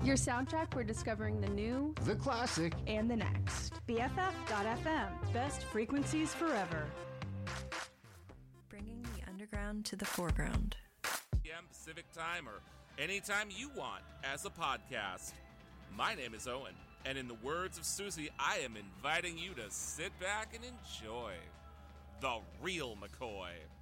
Your soundtrack for discovering the new, the classic, and the next. BFF.FM. Best frequencies forever. Bringing the underground to the foreground. PM Pacific Time or anytime you want as a podcast. My name is Owen, and in the words of Susie, I am inviting you to sit back and enjoy The Real McCoy.